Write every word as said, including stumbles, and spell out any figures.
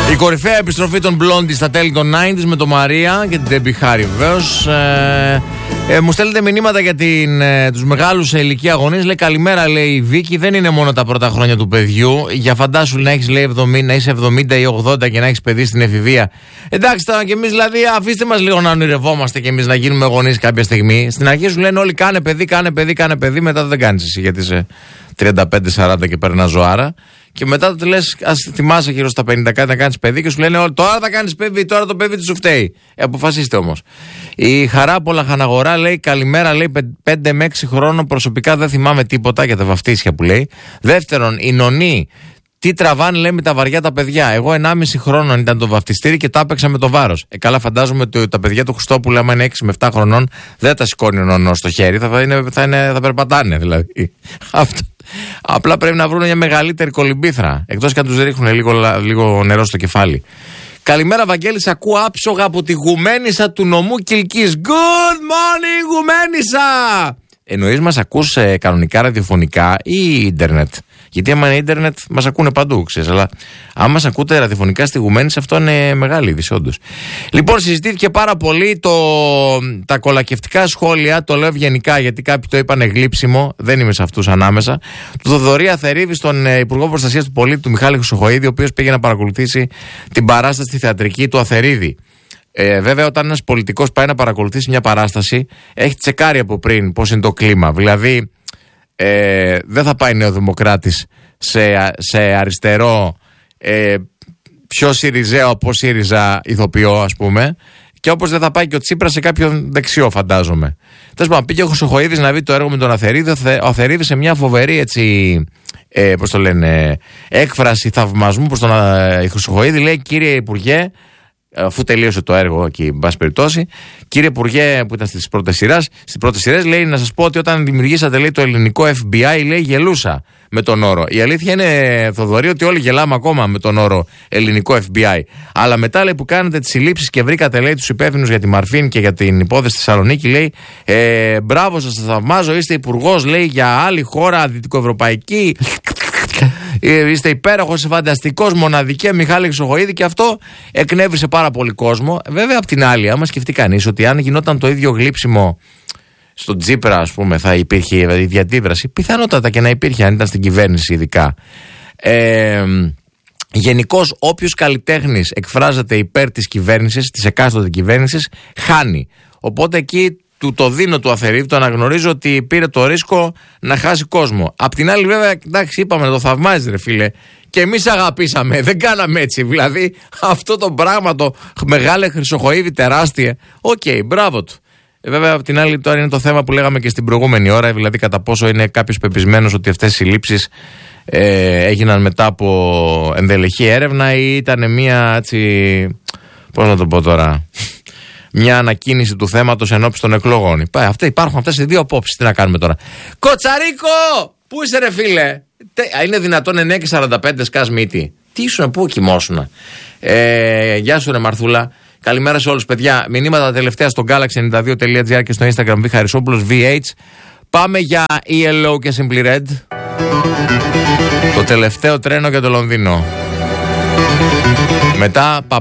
Η κορυφαία επιστροφή των Blondie στα τέλη των ενενήντα με τον Μαρία και την Debbie Harry βεβαίως. Ε, ε, μου στέλνετε μηνύματα για την, ε, τους μεγάλους σε ηλικία γονείς. Λέει καλημέρα, λέει η Βίκη. Δεν είναι μόνο τα πρώτα χρόνια του παιδιού. Για φαντάσου να έχεις, λέει, εβδομήντα, να είσαι εβδομήντα ή ογδόντα και να έχεις παιδί στην εφηβεία. Εντάξει, τώρα κι εμείς δηλαδή, αφήστε μας λίγο να ονειρευόμαστε κι εμείς να γίνουμε γονείς κάποια στιγμή. Στην αρχή σου λένε όλοι κάνε παιδί, κάνε παιδί, κάνε παιδί. Μετά δεν κάνεις εσύ γιατί είσαι τριάντα πέντε σαράντα και περνά ζωάρα. Και μετά του λες, ας θυμάσαι γύρω στα πενήντα κάτι να κάνεις παιδί και σου λένε όλοι τώρα θα κάνεις παιδί, τώρα το παιδί του σου φταίει. Ε, αποφασίστε όμως. Η Χαράπολα Χαναγορά λέει καλημέρα, λέει πέντε με έξι χρόνων προσωπικά δεν θυμάμαι τίποτα για τα βαφτίσια που λέει. Δεύτερον, η Νονή, τι τραβάνε λέει με τα βαριά τα παιδιά. Εγώ ενάμιση χρόνων ήταν το βαφτιστήρι και τα έπαιξα με το βάρος. Ε, καλά, φαντάζομαι ότι τα παιδιά του Χριστόπουλου, άμα είναι έξι με επτά χρονών, δεν τα σηκώνει ο νονός στο χέρι, θα, είναι, θα, είναι, θα περπατάνε δηλαδή. Αυτό. Απλά πρέπει να βρουν μια μεγαλύτερη κολυμπήθρα. Εκτός και αν τους ρίχνουν λίγο, λίγο νερό στο κεφάλι. Καλημέρα, Βαγγέλης. Ακούω άψογα από τη Γουμένισσα του νομού Κιλκής. Good morning, Γουμένισσα! Εννοείς μας ακούς ε, κανονικά ραδιοφωνικά ή ίντερνετ? Γιατί άμα είναι ίντερνετ μας ακούνε παντού, ξέρεις. Αλλά άμα μας ακούτε ραδιοφωνικά στη Γουμένισσα, αυτό είναι μεγάλη είδηση, όντως. Λοιπόν, συζητήθηκε πάρα πολύ το, τα κολακευτικά σχόλια, το λέω ευγενικά γιατί κάποιοι το είπαν γλύψιμο, δεν είμαι σε αυτούς ανάμεσα, του Θοδωρή Αθερίδη, στον ε, Υπουργό Προστασίας του Πολίτη, του Μιχάλη Χρυσοχοΐδη, ο οποίος πήγε να παρακολουθήσει την παράσταση στη θεατρική του Αθερίδη. Ε, βέβαια, όταν ένας πολιτικός πάει να παρακολουθήσει μια παράσταση, έχει τσεκάρει από πριν πώς είναι το κλίμα. Δηλαδή, ε, δεν θα πάει νεοδημοκράτης σε, σε αριστερό, ε, πιο Συριζέο από ΣΥΡΙΖΑ ηθοποιό, ας πούμε, και όπως δεν θα πάει και ο Τσίπρας σε κάποιον δεξιό, φαντάζομαι. Τέλος πάντων, πήγε ο Χρυσοχοΐδης να δει το έργο με τον Αθερίδη. Ο Αθερίδης σε μια φοβερή έτσι. Ε, πώς το λένε, έκφραση θαυμασμού προς τον ε, Χρυσοχοΐδη, λέει: κύριε Υπουργέ, αφού τελείωσε το έργο εκεί, εν πάση περιπτώσει, κύριε Υπουργέ, που ήταν στις πρώτες σειρές, στις πρώτες σειρές, λέει να σας πω ότι όταν δημιουργήσατε, λέει, το ελληνικό εφ μπι άι, λέει, γελούσα με τον όρο. Η αλήθεια είναι, Θοδωρή, ότι όλοι γελάμε ακόμα με τον όρο ελληνικό εφ μπι άι. Αλλά μετά, λέει, που κάνετε τις συλλήψεις και βρήκατε, λέει, τους υπεύθυνους για τη Μαρφίν και για την υπόθεση στη Θεσσαλονίκη, λέει, ε, μπράβο σας, σας θαυμάζω, είστε υπουργός, λέει, για άλλη χώρα δυτικοευρωπαϊκή. Είστε υπέροχος, φανταστικός, μοναδική, Μιχάλη Χρυσοχοΐδη, και αυτό εκνεύρισε πάρα πολύ κόσμο. Βέβαια, απ' την άλλη, άμα σκεφτεί κανείς ότι αν γινόταν το ίδιο γλύψιμο στον Τσίπρα, ας πούμε, θα υπήρχε η διαντίβραση. Πιθανότατα και να υπήρχε, αν ήταν στην κυβέρνηση, ειδικά. Ε, Γενικώς, όποιος καλλιτέχνης εκφράζεται υπέρ της κυβέρνησης, της εκάστοτε κυβέρνησης, χάνει. Οπότε εκεί του το δίνω του Αθερίδη, το αναγνωρίζω ότι πήρε το ρίσκο να χάσει κόσμο. Απ' την άλλη, βέβαια, εντάξει, είπαμε να το θαυμάζει, ρε φίλε. Και εμείς αγαπήσαμε, δεν κάναμε έτσι. Δηλαδή, αυτό το πράγμα, το μεγάλε Χρυσοχοΐδη, τεράστια. Οκ, okay, μπράβο του. Ε, βέβαια, απ' την άλλη, τώρα είναι το θέμα που λέγαμε και στην προηγούμενη ώρα, δηλαδή κατά πόσο είναι κάποιος πεπισμένος ότι αυτές οι συλλήψεις ε, έγιναν μετά από ενδελεχή έρευνα ή ήταν μία έτσι. Πώς να το πω τώρα. Μια ανακοίνηση του θέματος ενώπιση των εκλογών. Αυτά, υπάρχουν αυτές οι δύο απόψεις. Τι να κάνουμε τώρα. Κοτσαρίκο! Πού είσαι, ρε φίλε? Είναι δυνατόν εννιά και σαράντα πέντε σκάς μύτη? Τι ήσουν, πού κοιμόσουνα? Ε, γεια σου, ρε Μαρθούλα. Καλημέρα σε όλους, παιδιά. Μηνύματα τα τελευταία στο galaxy ενενήντα δύο τελεία τζι άρ και στο Instagram Β. Χαρισόπουλος βι έιτς. Πάμε για ι ελ ο και Simply Red. Το τελευταίο τρένο για το Λονδίνο. Μετά, παπ.